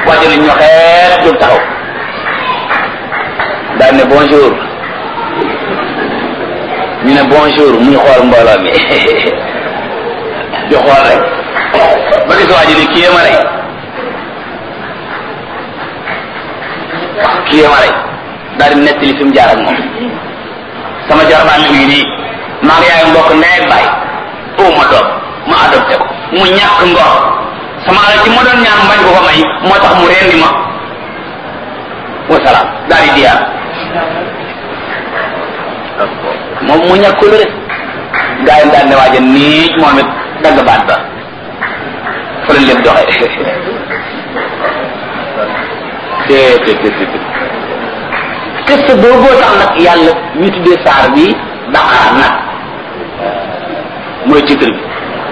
wàcc nañ ñoo xeet jóg taxaw daal ne bonjour ñu ne bonjour muy xool mbooloo mi di xool rek ba gis waa ji ni kii ma rey daal di nettali fi mu jaar ak moom sama jarbaan mi ngi nii maa ngi yaay mbokk ndey ak baay ma doom ma adopté ko mu ñàkk ngor sama alal ci ma doon ñaan bañ ko ko may moo tax mu rendi ma wasalaam daal di diyaar moom mu ñàkk lu rek gaa yi daal ne waaja nii moom it dagg baat ba fa la lépp doxee kese booboo tax nag yàlla ñu tuddee saar bi Baqara nag mooy titre bi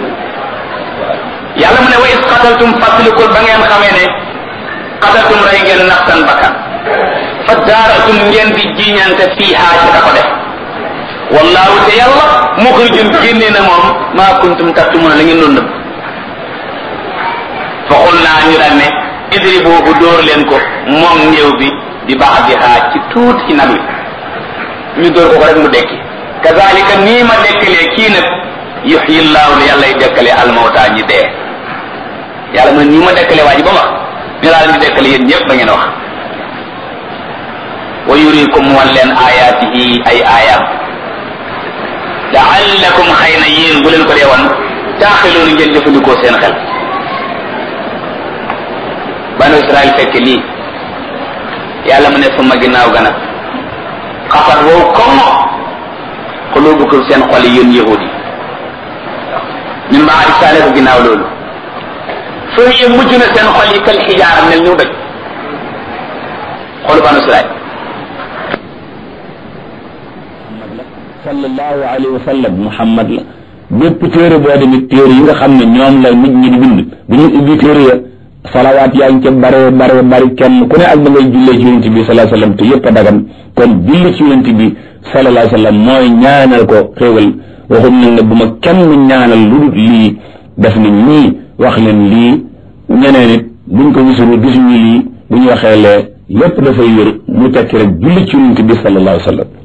yàlla mu ne wa is qataltum fàttalikul ba ngeen xamee ne qataltum rey ngeen nafsan bakkan fa daaratum ngeen di jiñante fiihaa ci ka ko def wallaahu te yàlla muxrijun génnee na moom maa kuntum taktumuna la ngeen doon nëbb fa xul naa ñu daan ne idribuhu dóor leen ko moom néew bi di ba'dihaa ci tuuti ci nag wi ñu dóor ko rek mu dekki kazalika nii ma dekkalee kii nag yuhyi llaahu li yàlla y dekkalee almawta ñi dee yàlla mu ne nii ma dekkalee waa ji ba ma ñu daal di dekkale yéen ñëpp ba ngeen wax wa yurikum wan leen ayaatihi ay aayaam la'allakum xëy na yéen bu leen ko dee wan taaxiloonu ngeen jëfandikoo seen xel banu Israël fekk lii yàlla mu ne suma ginnaaw gana xafat wow comme xulubukum seen xol yi yéen yahudi ñun maa di saale ko ginnaaw loolu foo yee mujj na seen xol yi kal xijaara mel ñu doj xolu banu Israël sallallahu alayhi wa sallam Muhammad la bépp téere boo demit téere yi nga xam ne ñoom la nit ñi di bind bu ñu ubbi téere ya salawaat yaa ngi ca bari kenn ku ne ak ba ngay jullee ci yonent bi sallallahu alayhi wa sallam te yëpp a dagan kon julli ci yonent bi sallallahu alayhi wa sallam mooy ñaanal ko xéewal waxum nag ne bu ma kenn ñaanal lu dul lii def na ñii wax leen lii ñeneen it buñ ko gisul gisuñu lii bu ñu waxee lee lépp dafay wér mu tekki rek julli ci yonent bi sallallahu alayhi wa sallam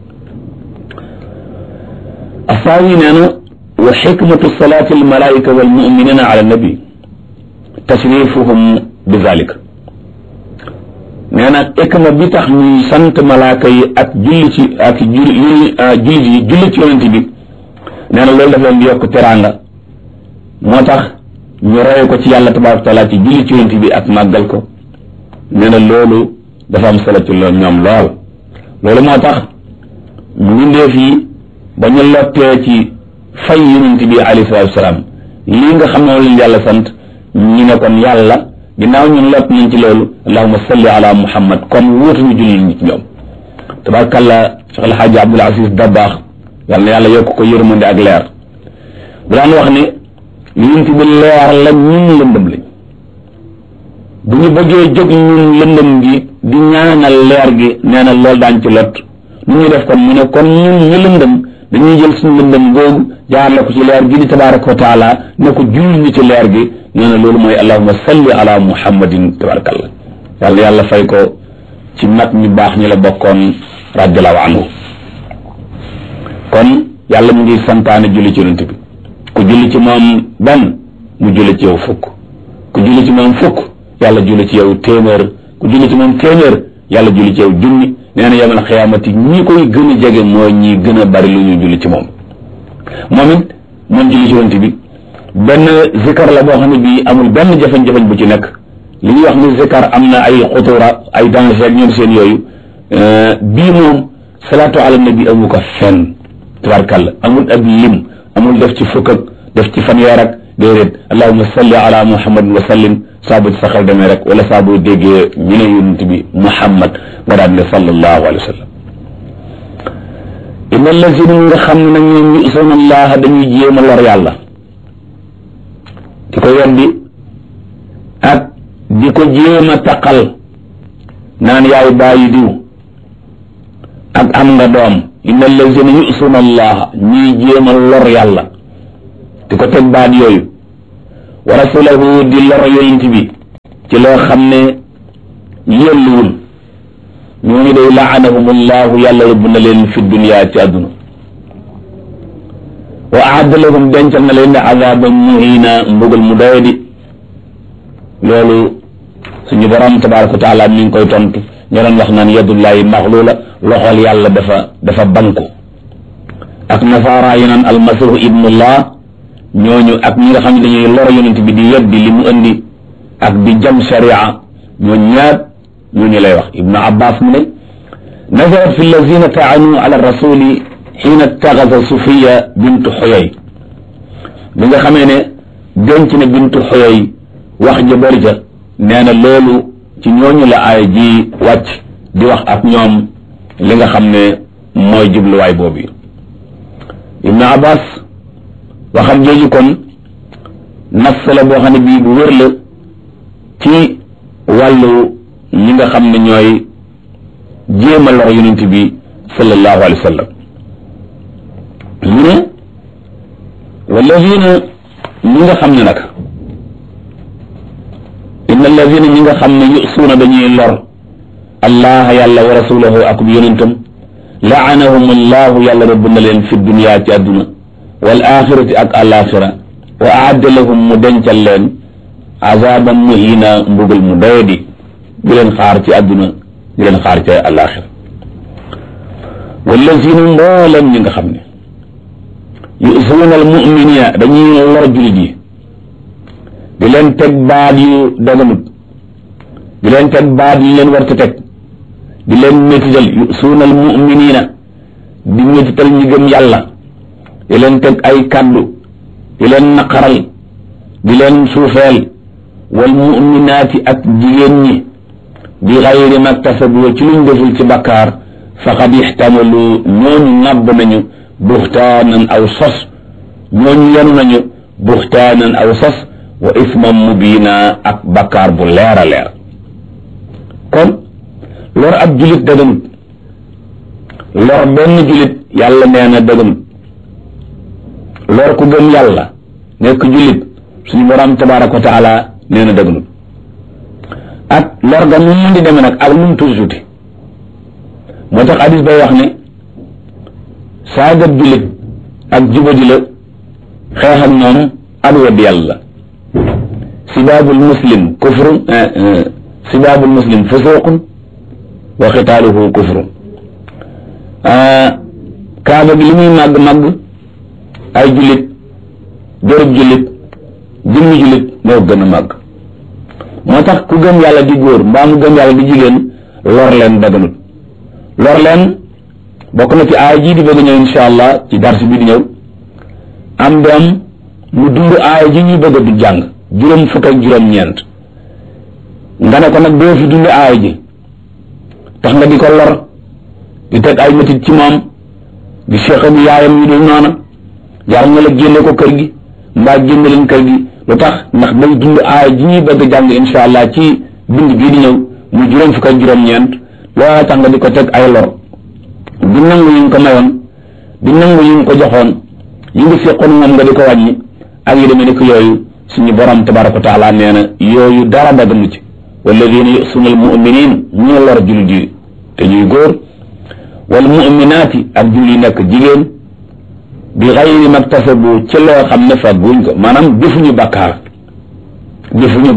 asaawi nee na wa xikmatu salaati almalaika walmuminina ala nabi tasrifuhum bi zalik nee na xikma bi tax ñuy sant malaaka yi ak julli ci ak julli ci yonent bi nee na loolu daf leen di yokk teraanga moo tax ñu roye ko ci yàlla tabaraka taala ci julli ci yonent bi ak màggal ko nee na loolu dafa am solo ci loolu ñoom loolu moo tax mbindeef yi ba ñu lottee ci fay yonent bi alayhi salaatu wasalaam lii nga xam ne leen yàlla sant ñu ne kon yàlla ginnaaw ñun lott nañ ci loolu allahumma salli ala muhammad kon wóotuñu julli ñi ci ñoom tabarakallah Cheikh El Hadj Abdoul Aziz Dabakh yàlla na yàlla yokk ko yërmande ak leer bu daan wax ne yonent bi leer la ñun lëndëm lañ bu ñu bëggee jóg ñun lëndëm gi di ñaanal leer gi nee na loolu daañ ci lot nu ñuy def kon mu ne kon ñun ñu lëndëm dañuy jël suñu lëndëm googu jaar la ko ci leer gi di tabaraka wa taala ne ko julli ñi ci leer gi nee na loolu mooy allahumma salli ala muhammadin tabarakallah yàlla fay ko ci mag ñu baax ñi la bokkoon radiallahu anhu kon yàlla mu ngi santaane julli ci yonent bi ku julli ci moom benn mu julli ci yow fukk ku julli ci moom fukk yàlla julli ci yow téeméer ku julli ci moom téeméer yàlla julli ci yow junni nee na yawmal xiyaamati ñi koy gën a jege mooy ñi gën a bari lu ñu julli ci moom it moom julli ci yonent bi benn zikar la boo xam ne bii amul benn jafe-jafe bu ci nekk li ñuy wax ni zikar am na ay xutura ay danger ak ñoom seen yooyu bii moom salaatu ala nabi amu ko fenn tabarkàlla amul ab lim amul def ci fukk ak def ci fanweer ak déedéet allahumma salli ala muhammadin wa sallim saabu sa xel demee rek wala saabu déggee ñu ne yonent bi muhammad nga daan ne sallallahu alayhi wa sallam inna allazina nga xam ne nag ñoom yu'suna allaha dañuy jéem a lor yàlla di ko weddi ak di ko jéem a taqal naan yaay bàyyi diw ak am nga doom inna allazina yu'suna allaha ñuy jéem a lor yàlla di ko teg baat yooyu wa rasulahu di lor yonent bi ci loo xam ne yelluwul ñooñu day laanahumullahu yàlla rëbb na leen fi dunya ci àdduna wa aadda lahum dencal na leen ne azaban muhina mbugal mu doyadi loolu suñu borom tabaraka wa taala mi ngi koy tontu ñu doon wax naan yadullahi maxluula loxol yàlla dafa banku ak nasaara yi naan almasihu ibnullah ñooñu ak ñi nga xam ne dañuy lor yonent bi di weddi li mu indi ak di jam sharia ñooñu ñaar ñooñu lay wax ibnu abbas mu ne nazarat fi allazina taanu ala rasuli xiina taxasa sufiya bintu xoyoy bi nga xamee ne denc na bintu xoyoy wax ja bëri ja nee na loolu ci ñooñu la aaya ji wàcc di wax ak ñoom li nga xam ne mooy jubluwaay boobu ibnu abbas waxam jooju kon nas la boo xam ne bii bu wér la ci wàllu ñi nga xam ne ñooy jéem a lor yonent bi sallallahu alayhi wa sallam mu ne walladina ñi nga xam ne nag inna alladina ñi nga xam ne yusuuna dañuy lor allah yàlla wa rasulahu ak yonentam laanahum allahu yàlla rëbb na leen fi dunya ci àdduna wal axirati ak alaxira wa aadda lahum mu dencal leen azaban muhina mbugal mu doyadi di leen xaar ci àdduna di leen xaar ci alaxira wallazina mboolam ñi nga xam ne yusuuna al muminina dañuy lor julit yi di leen teg baat yu daganut di leen teg baat yu leen war te teg di leen métital yusuuna al muminina di métital ñi gëm yàlla di leen teg ay kaddu di leen naqaral di leen suufeel wal muminaati ak jigéen ñi bi xayri maktasabu ci luñ deful ci bakkaar faqad ixtamalu ñooñu ŋàbb nañu buxtaanan aw sos ñooñu yenu nañu buxtaanan aw sos wa isman mubiina ak bakkaar bu leer a leer kon lor ab julit daganut lor benn julit yàlla nee na daganut lor ku gëm yàlla nekk julit suñu borom tabaraka wa taala nee na daganut ak lor ga nu mu di demee nag ak nu mu tuuti moo tax hadis bay wax ne saagab julit ak jubadi la xeex ak ñoom ak weddi yàlla sibaabul muslim kufrun sibaabul muslim fusuqun wa xitaaluhu kufrun kaaba gi li muy màgg-màgg ay julit dërëb julit jëmmi julit moo gën a màgg moo tax ku gëm yàlla di góor mbaa mu gëm yàlla di jigéen lor leen daganut lor leen bokk na ci aaya ji di bëgg ñëw insha allah ci darsi bi di ñëw am doom mu dund aaya ji ñuy bëgg du jàng juróom fukk ak juróom-ñeent nga ne ko nag doo fi dund aaya ji tax nga di ko lor di teg ay métit ci moom di seexa bi yaayam yu dul noona jar nga la génne ko kër gi mbaa génne leen kër gi lu tax ndax day dund aaya ji ñuy bëgg jàng insha allah ci bind bii di ñëw mu juróom fukk ak juróom-ñeent loola tax nga di ko teg ay lor di nangu yi nga ko mayoon di nangu yi nga ko joxoon yi nga seqoon moom nga di ko wàññi ak yi demee ni ko yooyu suñu borom tabaraka wa taala nee na yooyu dara daganu ci walladina yusuna al muminin ñu lor jullit yi te ñuy góor wal muminaati ak jullit yi nekk jigéen bi xayri maktasabu ci loo xam ne fagguñ ko maanaam defuñu bakkaar defuñu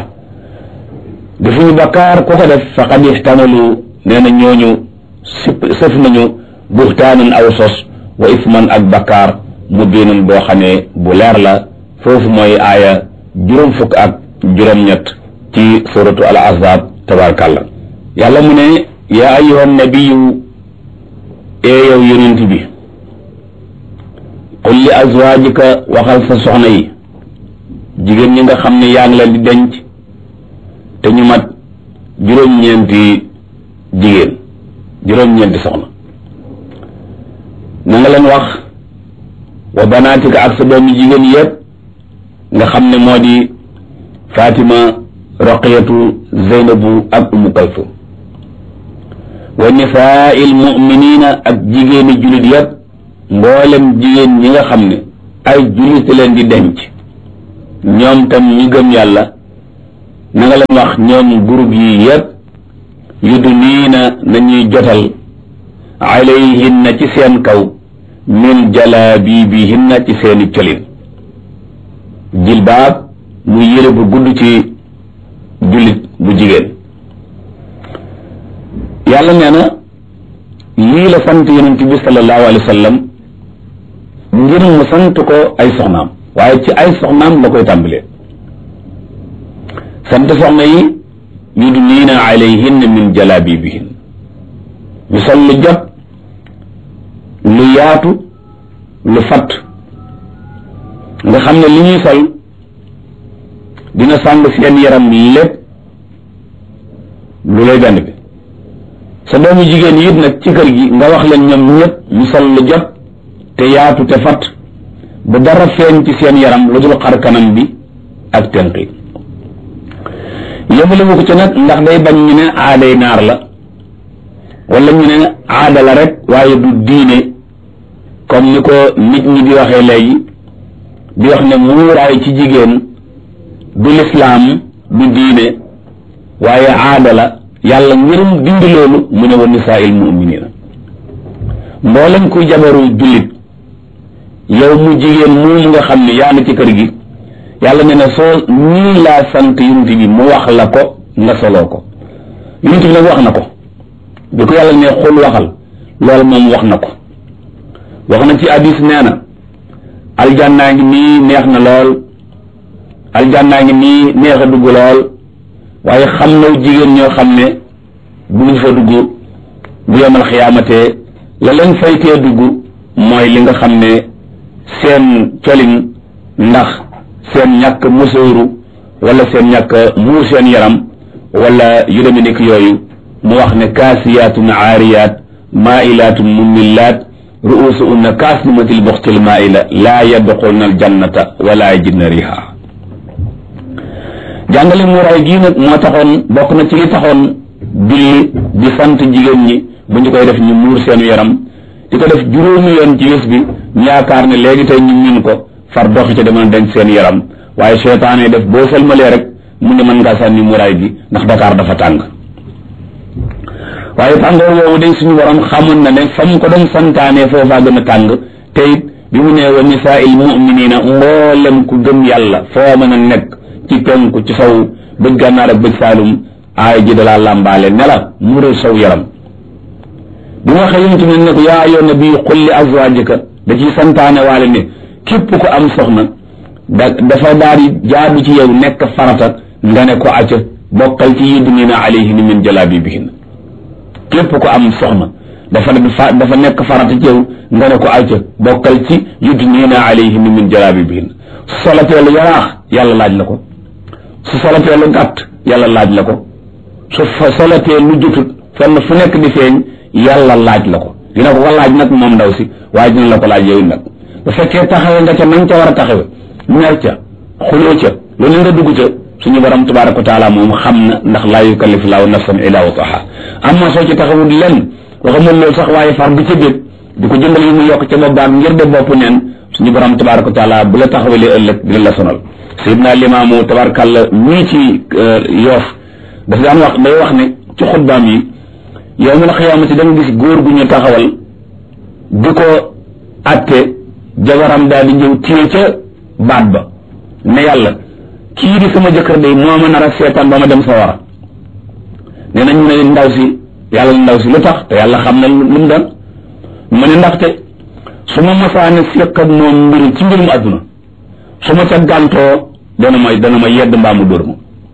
bakkaar ku ko def faqad ihtamalu nee na ñooñu sëf nañu buxtaanan aw sos wa isman ak bakkaar mubiinan boo xam ne bu leer la foofu mooy aaya juróom fukk ak juróom-ñett ci suratu al ahzab tabarakallah yàlla mu ne yaa ayyuhan nabiyyu ee yow yonent bi qul li azwaajika waxal sa soxna yi jigéen ñi nga xam ne yaa ngi leen di denc te ñu mat juróom-ñeenti jigéen juróom-ñeenti soxna na nga leen wax wa banaatika ak sa doomi jigéen yépp nga xam ne moo di Fatima Roqiyatu Zeynabu ak Umu Kalsum wa nisaa'il mu'minina ak jigéeni jullit yépp mboolem jigéen ñi nga xam ne ay jullit leen di denc ñoom tam ñu gëm yàlla na nga leen wax ñoom groupe yi yépp yudniina nañuy jotal alayhinna ci seen kaw min jalaabibihinna ci seeni colin. jilbaab muy yére bu gudd ci jullit bu jigéen. yàlla nee na lii la sant yonent bi sallallahu alayhi wa sallam ngir mu sant ko ay soxnaam, waaye ci ay soxnaam la koy tàmbalee. sant soxna yi yudniina alayhinna min jalaabibihin, ñu sol lu jot, lu yaatu, lu fatt, nga xam ne li ñuy sol dina sàng seen yaram lépp. lu lay benn bi sa doomu jigéen yi it nag ci kër gi nga wax leen ñoom ñëpp ñu sol lu jot te yaatu te fatt bu dara feeñ ci seen yaram lu dul xar kanam bi ak tenq yi. yëmale ko ci nag ndax day bañ ñu ne aaday naar la wala ñu ne aada la rek waaye du diine, comme ni ko nit ñi di waxee léegi, di wax ne muuraay ci jigéen du lislaam du diine waaye aada la. yàlla ngirum dindi loolu mu ne wa nisaa'il mu'minina. mboolem kuy jabaru jullit yow mu jigéen moom nga xam ne yaa na ci kër gi, yàlla ne na soo nii laa sant yonent bi mu wax la ko nga soloo ko. yonent bi nag wax na ko bi ko yàlla ne xul waxal, loolu moom wax na ko. wax na ci hadis nee na aljannaa ngi nii neex na lool, aljannaa ngi nii neex a dugg lool, waaye xam na jigéen ñoo xam ne bu ñu fa dugg bu yomal xiyaamate la leen faytee dugg mooy li nga xam ne seen colin, ndax seen ñàkk musóoru wala seen ñàkk muur seen yaram wala yu deme nekk yooyu. mu wax ne kaasiyaatun aariyaat maailaatun mumillaat ruusuhunna kaasnimatil buxtil maaila laa yadxulna aljannata wala yajidna riha. jàngale muuraay gii nag moo taxoon, bokk na ci li taxoon julli di sant jigéen ñi bu ñu koy def ñu muur seen yaram, di ko def juróomi yoon ci bés bi, ñu yaakaar ne léegi tey ñu min ko far doxi ca demoon denc seen yaram, waaye seytaane def boo sëlmalee rek mu ne mën ngaa sànni muuraay bi ndax Dakar dafa tàng. waaye tàngoor woowu day suñu borom xamoon na ne fa mu ko doon santaane foofaa gën a tàng, te it bi mu nee wa nisaa'il mu'minina mboolem ku gëm yàlla foo mën a nekk ci penku ci saw bëj gànnaar ak bëj saalum aay ji dalaa làmbaale ne la mural saw yaram. bi nga waxee yonent bi ne ko yaa ayyuhan nabiyyu qul li azwaajika da ciy santaane waale ne képp ku am soxna dafa daal di jaadu ci yow nekk farata nga ne ko acca bokkal ci yudniina alayhinna min jalaabibihinna. képp ku am soxna dafa nekk farata ci yow nga ne ko acca bokkal ci yudniina alayhinna min jalaabibihinna. su solatee lu yaraax yàlla laaj la ko, su solatee lu gàtt yàlla laaj la ko, su solatee lu jutut fenn fu nekk di feeñ yàlla laaj la ko. dina ko laaj nag moom ndaw si, waaye dina la ko laaj yow nag. bu fekkee taxawe nga ca nañ ca war a taxawe, mer ca xuloo ca loolu nga dugg ca, suñu borom tabaaraka wa taala moom xam na, ndax laa yukallifu llaahu nafsan illaa wusahaa. amma soo ci taxawul lenn waxamul loolu sax waaye far bi ca bét di ko jëndal yi mu yokk ca boppam ngir de bopp neen, suñu borom tabaaraka wa taala bu la taxawalee ëllëg dina la sonal. Sayyidina Limaamu tabaarkalla ñii ci Yoof dafa daan wax, day wax ne ci xutbaam yi yawmal xiyaamati da nga gis góor gu ñu taxawal di ko atte, jabaram daal di ñëw téye ca baat ba ne yàlla kii di sama jëkkër day moo ma nar a seetaan ba ma dem sawara. nee na ñu ne ndaw si, yàlla ndaw si lu tax, te yàlla xam na lu mu doon. mu ne ndaxte su ma masaane seq ak moom mbiru ci mbirum àdduna, su ma ca gàntoo dana ma yedd mbaa mu dóor ma.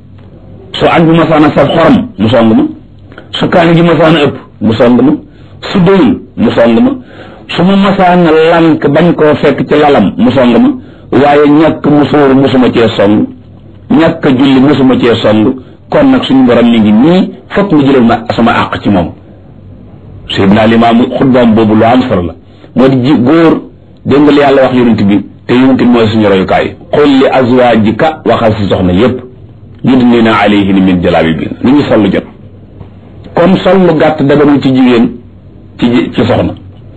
su añ bi masaana saf xorom mu song ma, su kaani gi masaana ëpp mu song ma, su doyul mu song ma, su ma masaana lank bañ koo fekk ci lalam mu song ma, waaye ñàkk musóoru musuma cee song, ñàkk julli musuma cee song. kon nag suñu borom mi ngi nii fokk nga jëlal ma sama àq ci moom. Seydina Limaamu xutbaam boobu lu am solo la, moo di góor dégg nga li yàlla wax yonent bi, te yonent bi mooy suñu royukaay. qul li azwaajika waxal si soxna yépp yudniina alayhinna min jalaabibihinna li ñu sol lu jot. kon sol lu gàtt daganul ci jigéen ci soxna.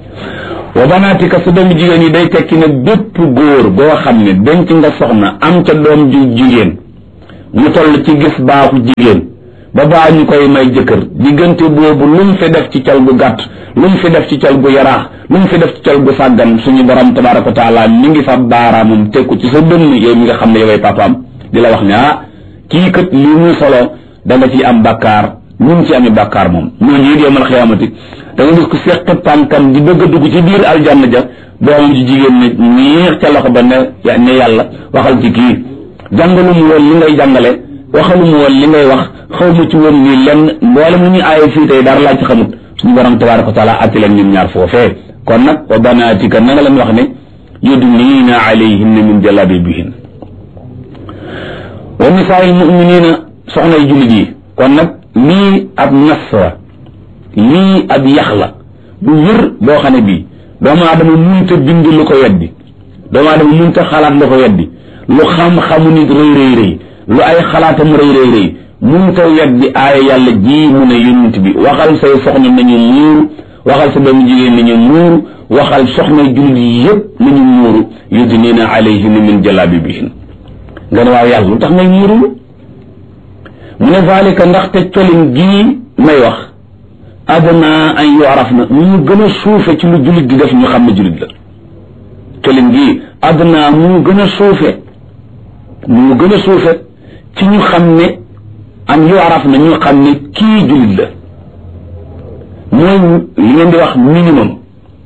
wa banaatika sa doomu jigéen yi day tekki ne bépp góor boo xam ne denc nga soxna am ca doom ju jigéen mu toll ci gis baaxu jigéen ba baa ñu koy may jëkkër diggante boobu lu mu fi def ci cal gu gàtt lu mu fi def ci cal gu yaraax lu mu fi def ci cal gu sàggan suñu borom tabaraka wa taala mi ngi fa baaraamam tekku ci sa dënn yow mi nga xam ne yoway papaam di la wax ne kii kat lii muy solo da nga ciy am bàkkaar ñu ngi ci amee bàkkaar moom ñooñu it yowmal xiyaamati da nga gis ko seq tànkam di bëgg a dugg ci biir aljanna ja doomam ji jigéen ne ñiix ca loxo ba ne yàlla waxal ci kii jàngalu mu woon li ngay jàngale waxalu mu woon li ngay wax xaw ma ci woon nii lenn mboolem lu ñu aaye fii tey dara laa ci xamut suñu borom tabaraka wa taala atti leen ñoom ñaar foofee kon nag wa banaatika na nga leen wax ne yudniina alayhinna min jalabibihin wa nisaa'il mu'minina soxnay jullit yi kon nag lii ab nas la lii ab yax la bu wér boo xam ne bii doomu aadama munta bind lu ko weddi doomu aadama munta xalaat lu ko weddi lu xam-xamu nit rëy lu ay xalaatam rëy munta weddi aaya yàlla ji mu ne yonent bi waxal say soxna nañu muuru waxal sa doomu jigéen nañu muuru waxal soxna jullit yi yépp nañu muuru yudniina alayhinna min jalaabibihin nga ne waaw yàlla lu tax ngay muuru mu ne zalika ndaxte colin gii may wax adna an yu'raf na mu gën a suufe ci lu jullit di def ñu xam ne jullit la colin gii adna mu gën a suufe ci ñu xam ne an yu'raf na ñu xam ne kii jullit la mooy li ngeen di wax minimum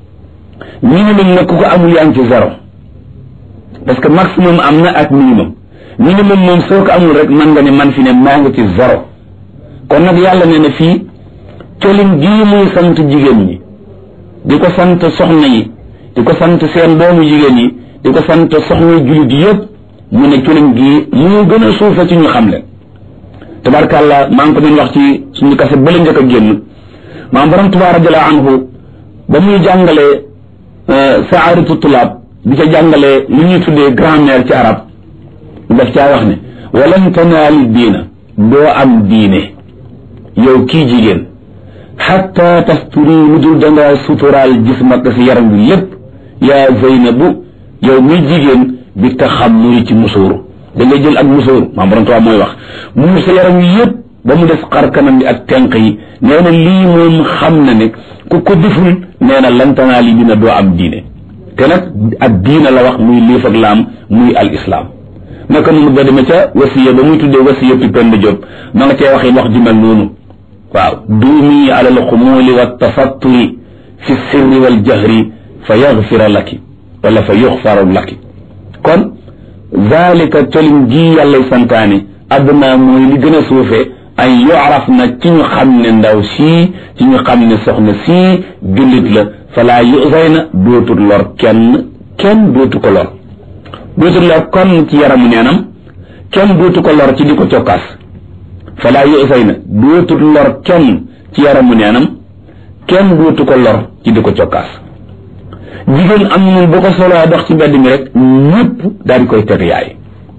nag ku ko amul yaa ngi ci zéro parce que maximum am na ak minimum moom soo ko amul rek man nga ne man fi ne maa ngi ci zéro kon nag yàlla ne na fii colin gii muy sant jigéen ñi di ko sant soxna yi di ko sant seen doomu jigéen yi di ko sant soxna jullit yëpp mu ne colin gii mu gën a suufe ci ñu xam leen tabarkàllah maa ngi ko doon wax ci suñu kase bële njëkk a génn maam borom Tuubaa radiyallaahu anhu ba muy jàngalee saaratu tulaab di ca jàngalee lu ñuy tuddee grammaire ci arab daf caa wax ne walan tanaali diina doo am diine yow kii jigéen xatta tasturi lu dul dangaa suturaal jismak si yaram bi lépp yaa Zeynabu yow muy jigéen bi taxammuri ci musóoru da ngay jël ak musóoru maam borom Tuubaa mooy wax muur sa yaram yi yëpp ba mu def xar kanam bi ak tenq yi nee na lii moom xam na ne ku ko deful nee na lan tanaali dina doo am diine te nag ak diina la wax muy liif ak laam muy al islam naka noonu ba demee ca wasiya ba muy tuddee wasiyatu Penda Diop ma nga cee waxee wax ju mel noonu waaw duumi ala alxumuli wa tafatturi fi sirri wal jahri fa yaxfira laki wala fa yuxfaru laki kon zalika colin ji yàllay santaane adduna mooy li gën a suufee ay yu'raf na ci ñu xam ne ndaw sii ci ñu xam ne soxna sii jullit la falaa yuzayna dootul lor kenn dootu ko lor dootul lor kon ci yaramu neenam kenn dootu ko lor ci di ko cokkaas falaa yuzayna dootul lor kenn ci yaramu neenam kenn dootu ko lor ci di ko cokkaas jigéen am na bu ko soloo dox ci mbedd mi rek ñëpp daal di koy teg yaay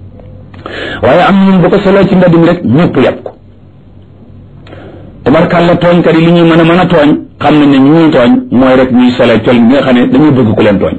waaye am na bu ko soloo ci mbedd mi rek ñëpp yàpp ko tabarkàlla tooñkat yi li ñuy mën a tooñ xam nañ ne ñu ñuy tooñ mooy rek ñuy solee col bi nga xam ne dañuy bëgg ku leen tooñ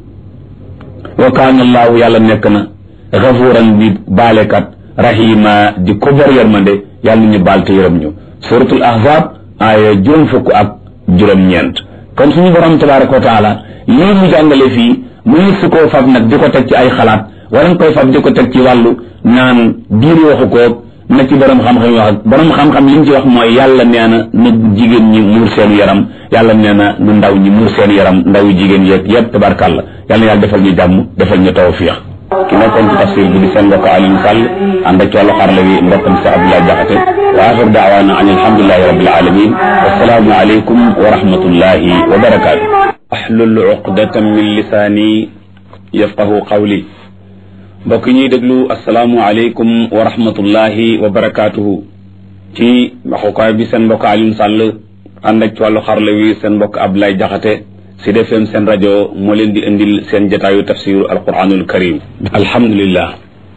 wa kaana allaahu yàlla nekk na gafuuran bi baalekat rahima di ko bor yërmande yàlla ñu baal te yërëm ñu suratul ahzab aaya juróom-ñeent kon suñu borom tabaraka wa taala lii mu jàngale fii muy su koo fab nag di ko teg ci ay xalaat wala nga koy fab di ko teg ci wàllu naan diine waxu koog na ci borom xam-xam yi wax ak borom xam-xam li ñu ci wax mooy yàlla nee na jigéen ñi muur seen yaram yàlla nee na nu ndaw ñi muur seen yaram ndaw jigéen yeeg yëpp tabarkàlla yàlla na yàlla defal ñu jàmm defal ñu tawfiix ki nekkoon ci tafsir bi di seen mbokk Alioune Sall ànd ak ci wàllu xarala wi mbokkam si Abdoulaye Jaxate wa axir daawaana an alhamdulillahi rabbil alamin wassalaamu aleykum wa rahmatullahi wa barakaatu ahlul uqdatan min lisaani yafqahu qawli mbokk ñuy déglu asalaamu aleykum wa rahmatullahi wa barakaatuhu ci waxukaay bi seen mbokk Alioune Sall ànd ak ci wàllu xarala wi seen mbokk Abdoulaye Jaxate Sud FM seen rajo moo leen di indil seen jataayu tafsiru alquranul karim alhamdulillah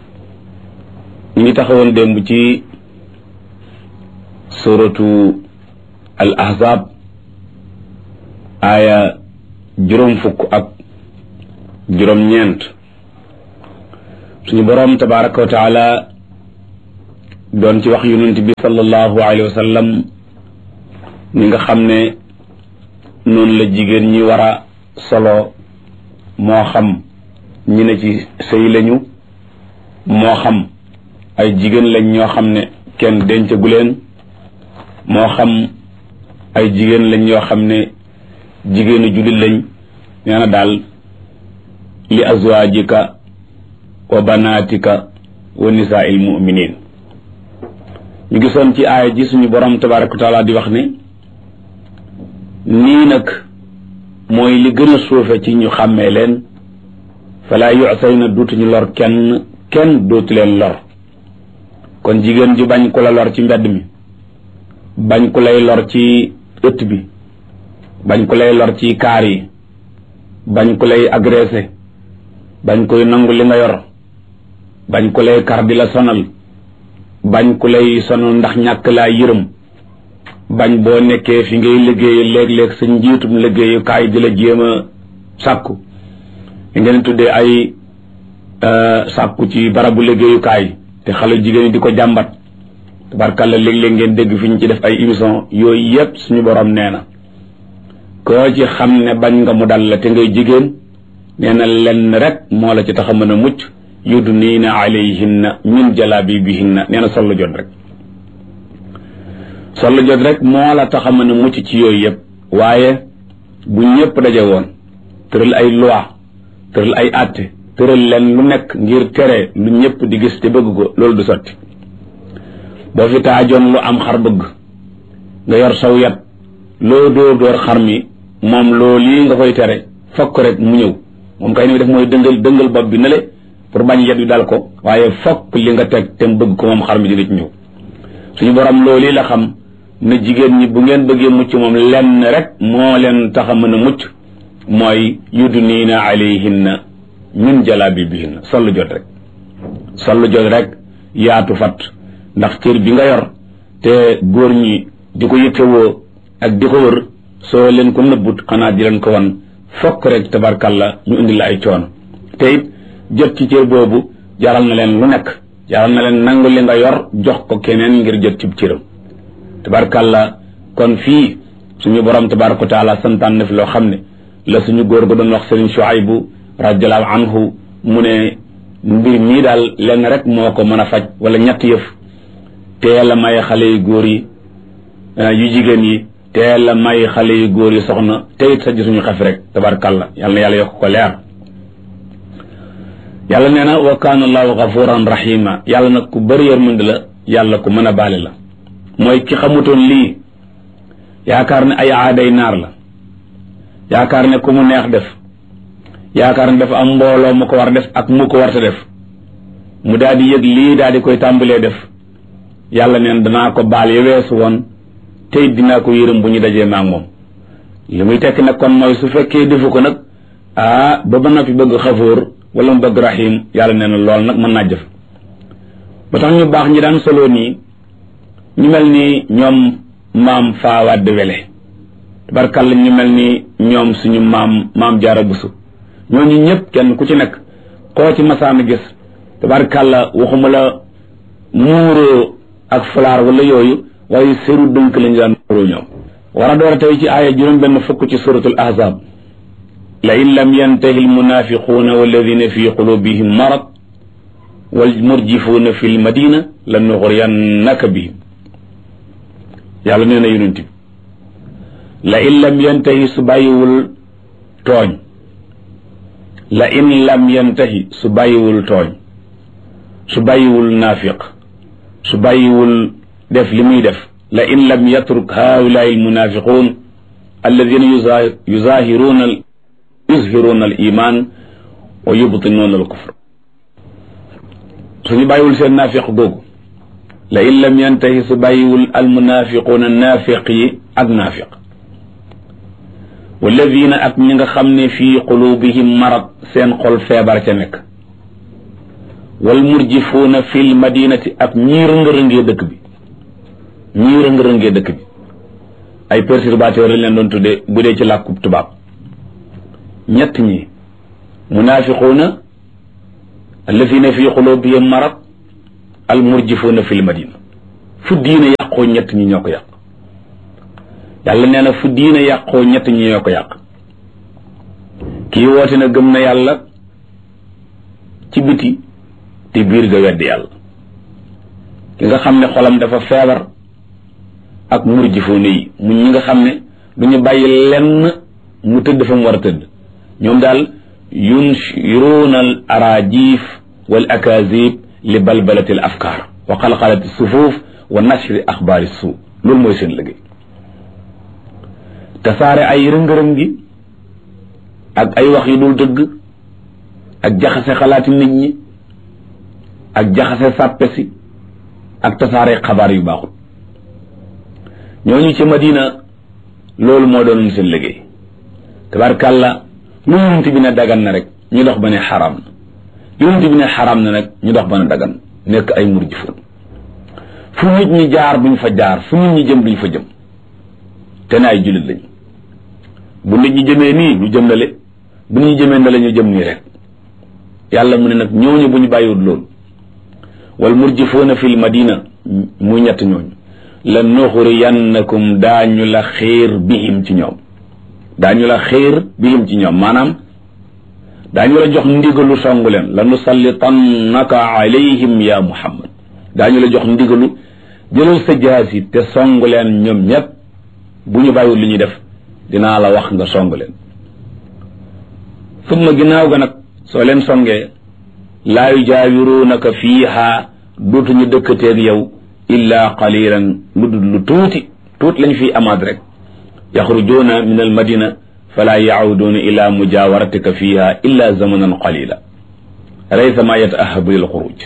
ñu ngi taxawoon démb ci suratu al ahzab aaya juróom-ñeent suñu boroom tabaraka wa taala doon ci wax yonent bi sallallahu alayhi wa sallam ni nga xam ne noonu la jigéen ñi war a solo moo xam ñi ne ci sëy lañu moo xam ay jigéen lañ ñoo xam ne kenn dencagu leen moo xam ay jigéen lañ ñoo xam ne jigéenu jullit lañ nee na daal li azwaajika wa banaatika wa nisaa'il mu'miniin ñu gisoon ci aaya ji suñu borom tabaaraka wa taala di wax ne nii nag mooy li gën a suufe ci ñu xàmmee leen falaa yu'sayna dootuñu lor kenn dootu leen lor kon jigéen ju bañ ku la lor ci mbedd mi bañ ku lay lor ci ëtt bi bañ ku lay lor ci kaar yi bañ ku lay agressé bañ koy nangu li nga yor bañ ku lay kar di la sonal bañ ku lay sonal ndax ñàkk laa yërëm bañ boo nekkee fi ngay liggéey léeg-léeg sa njiitum liggéeyukaay di la jéem a sàkku li ngeen tuddee ay sàkku ci barabu liggéeyukaay te xale jigéen ñi di ko jàmbat tabarkàlla léeg-léeg ngeen dégg fi ñu ci def ay émission yooyu yépp suñu borom nee na koo ci xam ne bañ nga mu dal la te ngay jigéen nee na lenn rek moo la ci tax a mën a mucc yudniina alayhinna min jalaabibihinna nee na sollu jot rek moo la tax a mën a mucc ci yooyu yëpp waaye bu ñëpp daje woon tëral ay loi tëral ay àtte tëral leen lu nekk ngir tere lu ñëpp di gis te bëgg ko loolu du sotti boo fi taajoon lu am xar bëgg nga yor saw yat loo dóor xar mi moom loolu lii nga koy tere fokk rek mu ñëw moom kay ni def mooy dëngal bopp bi nale pour bañ yet bi dal ko waaye fokk li nga teg te mu bëgg ko moom xar mi dina ci ñëw suñu borom loolu la xam ne jigéen ñi bu ngeen bëggee mucc moom lenn rek moo leen tax a mën a mucc mooy yudniina alayhinna min jalaabibihinna sollu jot rek yaatu fat ndax cër bi nga yor te góor ñi di ko yëkkewoo ak di ko wër soo leen ko nëbbut xanaa di leen ko wan fokk rek tabarkalla ñu indi la ay coono te it jot ci cër boobu jaral na leen lu nekk jaral na leen nangu li nga yor jox ko keneen ngir jot ci cëram tabarkalla kon fii suñu borom tabaraka wa taala santaan na fi loo xam ne la suñu góor ga doon wax Sëriñ Shuaybu radiyallahu anhu mu ne mbir mii daal lenn rek moo ko mën a faj wala ñetti yëf teel a may xale yu góor yi yu jigéen yi teel a may xale yu góor yi soxna te it sa gisuñu xef rek tabarkalla yàlla na yàlla yokk ko leer yàlla nee na wa kaana allahu gafuran rahima yàlla nag ku bëri yërmande la yàlla ku mën a baale la mooy ki xamutoon lii yaakaar ne ay aaday naar la yaakaar ne ku mu neex def yaakaar ne dafa am mbooloo mu ko war def ak mu ko warta def mu daal di yëg lii daal di koy tàmbalee def yàlla neen danaa ko baal ya weesu woon tey dinaa ko yërëm bu ñu dajee maak moom li muy tekk nag kon mooy su fekkee defu ko nag ba noppi bëgg xafoor wala mu bëgg rahim yàlla nee na lool nag mën naa jëf ba tax ñu baax ñi daan solo nii ñu mel ni ñoom maam Fawade Wele tabarkàlla ñu mel ni ñoom suñu maam Jaara Busu ñooñu ñëpp kenn ku ci nekk koo ci masaana gis tabarkàlla waxuma la muuroo ak fulaar wala yooyu waaye seeru dënk lañu daan muuroo ñoom war a door a tey ci aaya juróom benn fukk ci suratul ahzab la in lam yantahi almunafiquuna walladina fi qulubihim marad wal murjifuuna fi lmadina la nuxriyannaka bihim yàlla nee na yonent bi la in lam yantahi su bàyyiwul tooñ la in lam yantahi su bàyyiwul tooñ su bàyyiwul naafiq su bàyyiwul def li muy def la in lam yatruk haulaai almunafiqun alladina yuzhiruuna al iman wa yubtinuuna al kufr suñu bàyyiwul seen naafiq googu la in lam yantahi su bàyyiwul almunafiquuna naafiq yi ak naafiq walladina ak ñi nga xam ne fii qulubihim marad seen xol feebar ca nekk wal murjifuuna fil madinati ak ñii rëng-rëngee dëkk bi ay perturbateurs lañ leen doon tuddee bu dee ci làkkub tubaab ñett ñi munaafiquuna alladina fii qulubihim marad al murjifuuna fil madina fu diine yàqoo ñett ñi ñoo ko yàq yàlla nee na fu diine yàqoo ñett ñi ñoo ko yàq kii woote na gëm na yàlla ci biti te biir ga weddi yàlla ki nga xam ne xolam dafa feebar ak murjifuuna yi mu ñi nga xam ne du ñu bàyyi lenn mu tëdd fa mu war a tëdd ñoom daal yunshiruuna al arajif wal akazib li balbalati al afkaar wa qalqalati sufuuf wa nashri axbaari suu loolu mooy seen liggéey tasaare ay rëngërëm gi ak ay wax yu dul dëgg ak jaxase xalaati nit ñi ak jaxase sàppe si ak tasaare xabaar yu baaxul ñooñu ci Madina loolu moo doon seen liggéey tabarkàlla lu yonent bi ne dagan na rek ñu dox ba ne xaraam na yonent bi ne xaraam na nag ñu dox ba ne dagan nekk ay murjifoon fu nit ñi jaar buñ fa jaar fu nit ñi jëm duñ fa jëm te ne ay jullit lañ bu nit ñi jëmee nii ñu jëm nale bu nit ñi jëmee nale ñu jëm nii rek yàlla mu ne nag ñooñu bu ñu bàyyiwut loolu wal murjifoona fil madina mu ñett ñooñu la nuxuriyannakum daañu la xiir bihim ci ñoom daañu la xiir bihim ci ñoom maanaam daañu la jox ndigalu songu leen la nusallitannaka alayhim ya muhammad daañu la jox ndigalu jëlal sa jaasi te songu leen ñoom ñépp bu ñu bàyyiwul li ñuy def dinaa la wax nga songu leen summa ginnaaw ga nag soo leen songee laa yujaawiruunaka fiiha dootuñu dëkkateeg yow illa qalilan lu dul lu tuuti lañ fiy amaat rek yaxrujuuna min al madina fala yacuduuna ila mujawaratika fiha illa zamanan qalila laysa ma yataahabu lil xuruj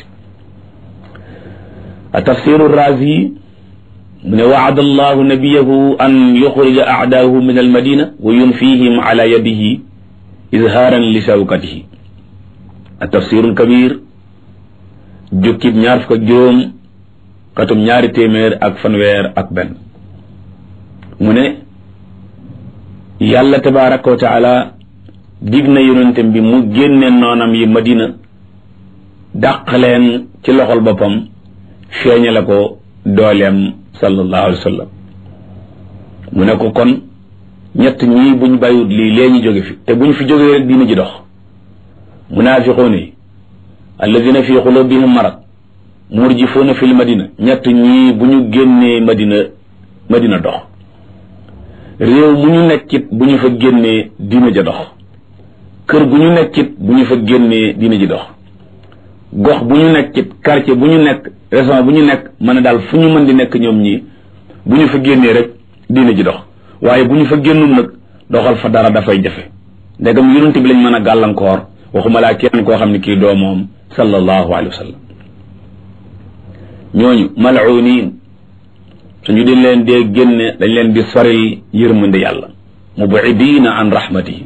tafsiru razi mu ne wacada allahu nabiyahu an yuxrija acdaahu min al madina wa yunfihim ala yadihi izhaaran li shawkatihi tafsirul kabir jukkib ñaar fukk ak juróom katum ñaari téeméer ak fanweer ak benn mu ne yàlla tabaraka wa taala dig na yonentam bi mu génne noonam yi madina dàq leen ci loxol boppam feeñale ko dooleem sallallahu alayhi wa sallam mu ne ko kon ñett ñii buñ bàyyiwut lii lee ñu jóge fi te buñ fi jógee rek diina ji dox munaafiquun yi alladina fi qulubihim marad murjifuuna fil madina ñett ñii bu ñu génnee madina dox réew mu ñu nekkit bu ñu fa génnee diina ja dox kër gu ñu nekkit bu ñu fa génnee diina ji dox gox bu ñu nekkit quartier bu ñu nekk région bu ñu nekk mën a daal fu ñu mën di nekk ñoom ñii bu ñu fa génnee rek diina ji dox waaye bu ñu fa génnul nag doxal fa dara dafay jafe ndegam yonent bi lañ mën a gàllankoor waxuma laa kenn koo xam ne kii doo moom sallallahu alayhi wa sallam ñooñu mal'uuniin suñu di leen dee génne dañ leen di soril yërmande yàlla mubidiina an rahmatihi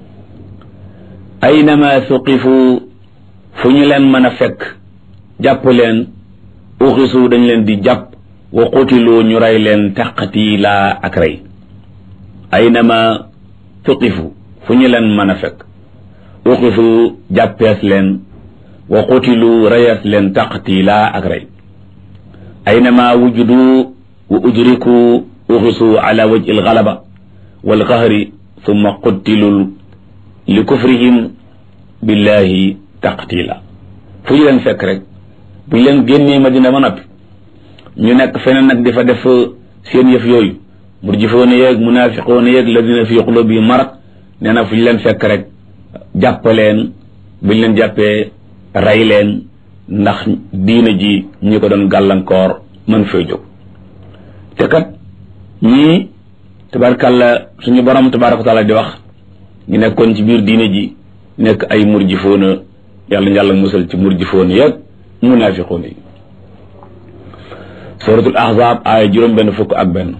aynama suqifu fu ñu leen mën a fekk jàpp leen uxisu dañ leen di jàpp wa qutilu ñu rey leen taqtiila ak rey aynama suqifu fu ñu leen mën a fekk uxisu jàppees leen wa qutilu reyees leen taqtiila ak rey aynama wujudu wa udriku uxisu ala wajhi algalaba walqahri thumma qutilu li kufrihim billahi taqtila fu ñu leen fekk rek bu ñu leen génnee Madina ba noppi ñu nekk feneen nag dafa def seen yëf yooyu murjifoona yeeg munaafiqoona yeeg ladina fi qulubihim marad nee na fu ñu leen fekk rek jàpp leen bu ñu leen jàppee rey leen ndax diina ji ñi ko doon gàllankoor mën fay jóg te kat ñii tabarkàlla suñu borom tabaraka wa taala di wax ñu nekkoon ci biir diina ji nekk ay murjifoona yàlla musal ci murjifoona yeeg munaafiqoona yi suratul ahzab aaya juróom-benn fukk ak benn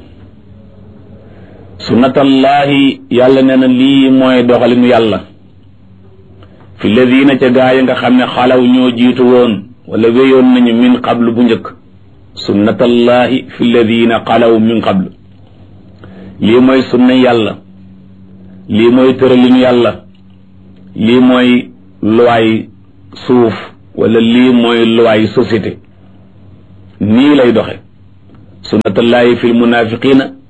sunnatallahi yàlla nee na lii mooy doxalinu yàlla fi ladina ca gaa yi nga xam ne xalaw ñoo jiitu woon wala wéyoon nañu min qablu bu njëkk sunnatallahi fi ladina xalaw min qablu lii mooy sunna yàlla lii mooy tëralinu yàlla lii mooy luwaay suuf wala lii mooy luwaay société nii lay doxe sunnatullahi fi lmunafiqina